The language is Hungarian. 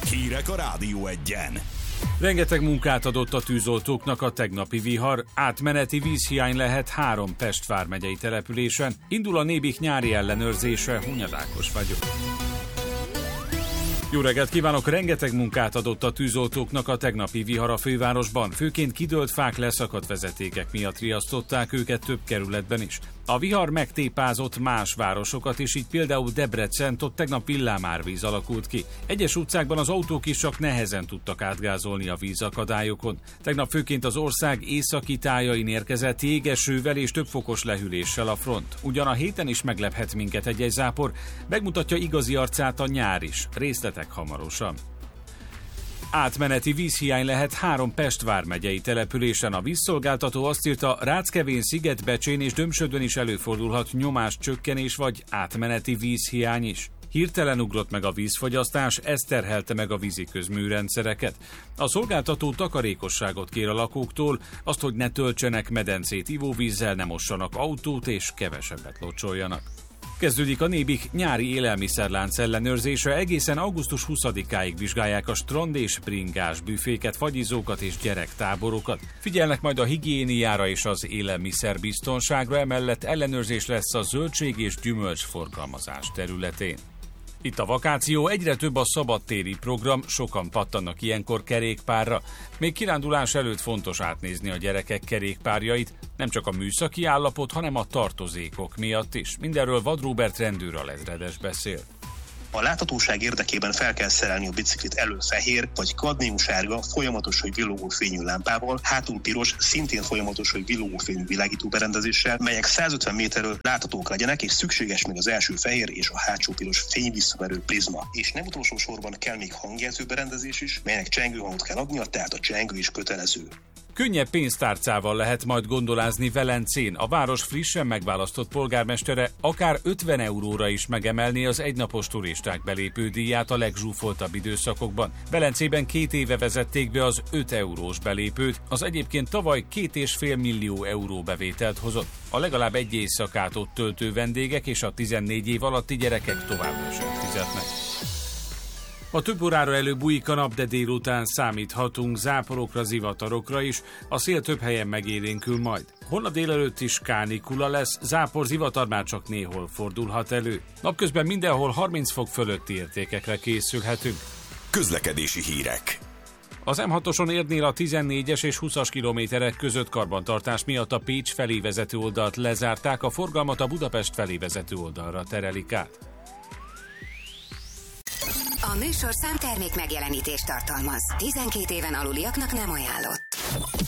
Hírek a Rádió Egyen. Rengeteg munkát adott a tűzoltóknak a tegnapi vihar, átmeneti vízhiány lehet 3 Pest vármegyei településen, indul a Nébik nyári ellenőrzése, Hunyad Ákos vagyok. Jó reggelt kívánok! Rengeteg munkát adott a tűzoltóknak a tegnapi vihar a fővárosban, főként kidőlt fák, leszakadt vezetékek miatt riasztották őket több kerületben is. A vihar megtépázott más városokat is, így például Debrecent, ott tegnap villámárvíz alakult ki. Egyes utcákban az autók is csak nehezen tudtak átgázolni a vízakadályokon. Tegnap főként az ország északi tájain érkezett jégesővel és több fokos lehűléssel a front. Ugyan a héten is meglephet minket egy-egy zápor, megmutatja igazi arcát a nyár is. Részletek hamarosan. Átmeneti vízhiány lehet 3 Pest vármegyei településen. A vízszolgáltató azt írta, Ráckevén, Szigetbecsén és Dömsödön is előfordulhat nyomáscsökkenés vagy átmeneti vízhiány is. Hirtelen ugrott meg a vízfogyasztás, ez terhelte meg a víziközműrendszereket. A szolgáltató takarékosságot kér a lakóktól, azt, hogy ne töltsenek medencét ivóvízzel, ne mossanak autót és kevesebbet locsoljanak. Kezdődik a Nébik nyári élelmiszerlánc ellenőrzése, egészen augusztus 20-áig vizsgálják a strand és bringás büféket, fagyizókat és gyerektáborokat. Figyelnek majd a higiéniára és az élelmiszerbiztonságra, emellett ellenőrzés lesz a zöldség és gyümölcs forgalmazás területén. Itt a vakáció, egyre több a szabadtéri program, sokan pattannak ilyenkor kerékpárra. Még kirándulás előtt fontos átnézni a gyerekek kerékpárjait, nem csak a műszaki állapot, hanem a tartozékok miatt is. Mindenről Vad Róbert rendőr alezredes beszél. A láthatóság érdekében fel kell szerelni a biciklit elől fehér vagy kadmiumsárga, folyamatos vagy villogó fényű lámpával, hátul piros, szintén folyamatos vagy villogó fényű világító berendezéssel, melyek 150 méterről láthatók legyenek, és szükséges még az első fehér és a hátsó piros fényvisszaverő prizma. És nem utolsó sorban kell még hangjelző berendezés is, melynek csengőhangot kell adnia, tehát a csengő is kötelező. Könnyebb pénztárcával lehet majd gondolázni Velencén. A város frissen megválasztott polgármestere akár 50 euróra is megemelni az egynapos turisták belépődíját a legzsúfoltabb időszakokban. Velencében 2 éve vezették be az 5 eurós belépőt, az egyébként tavaly 2,5 millió euró bevételt hozott. A legalább egy éjszakát ott töltő vendégek és a 14 év alatti gyerekek továbbra sem fizetnek. A több órára előbújik a nap, de délután számíthatunk záporokra, zivatarokra is, a szél több helyen megélénkül majd. Holnap délelőtt is kánikula lesz, zápor, zivatar már csak néhol fordulhat elő. Napközben mindenhol 30 fok fölötti értékekre készülhetünk. Közlekedési hírek. Az M6-oson Érdnél a 14-es és 20-as kilométerek között karbantartás miatt a Pécs felé vezető oldalt lezárták, a forgalmat a Budapest felé vezető oldalra terelik át. A műsorszám termék megjelenítést tartalmaz. 12 éven aluliaknak nem ajánlott.